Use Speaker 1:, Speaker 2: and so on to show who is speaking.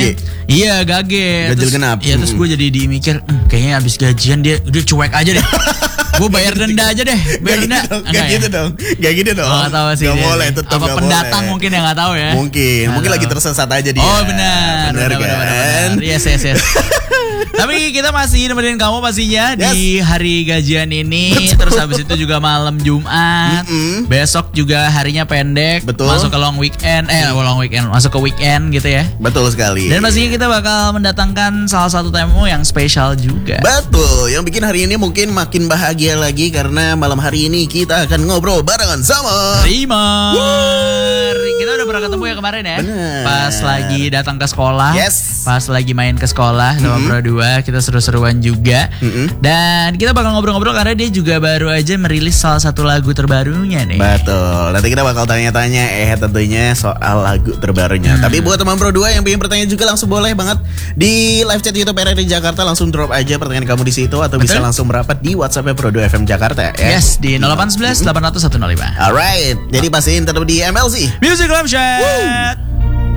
Speaker 1: Iya Gage.
Speaker 2: Ganjil genap.
Speaker 1: Iya terus gue jadi mikir kayaknya abis gajian dia udah cuek aja deh. Gue bayar denda aja deh. Bayar denda.
Speaker 2: Gak gitu dong. Gak gitu dong.
Speaker 1: Gak tahu sih.
Speaker 2: Gak boleh tetap.
Speaker 1: Apa pendatang boleh. Mungkin yang gak tahu ya.
Speaker 2: Mungkin lagi tersesat aja dia.
Speaker 1: Oh benar.
Speaker 2: Benar kan.
Speaker 1: Yes. Tapi kita masih nemenin kamu pastinya di hari gajian ini. Betul. Terus habis itu juga malam Jumat. Besok juga harinya pendek.
Speaker 2: Betul.
Speaker 1: Masuk ke long weekend. Masuk ke weekend gitu ya.
Speaker 2: Betul sekali.
Speaker 1: Dan pastinya kita bakal mendatangkan salah satu tamu yang spesial juga.
Speaker 2: Betul. Yang bikin hari ini mungkin makin bahagia lagi karena malam hari ini kita akan ngobrol barengan sama
Speaker 1: Rimar. Kita udah pernah ketemu ya kemarin ya.
Speaker 2: Bener.
Speaker 1: Pas lagi datang ke sekolah.
Speaker 2: Yes.
Speaker 1: Pas lagi main ke sekolah sama Pro 2, kita seru-seruan juga. Dan kita bakal ngobrol-ngobrol karena dia juga baru aja merilis salah satu lagu terbarunya nih.
Speaker 2: Betul. Nanti kita bakal tanya-tanya tentunya soal lagu terbarunya. Tapi buat teman Pro 2 yang pengen bertanya juga langsung boleh banget di live chat YouTube RRI Jakarta, langsung drop aja pertanyaan kamu di situ atau bisa langsung merapat di WhatsApp Pro 2 FM Jakarta ya.
Speaker 1: Yes, di 0811 800 105.
Speaker 2: Alright. Jadi pastiin tetap di MLC
Speaker 1: Music Club Chat.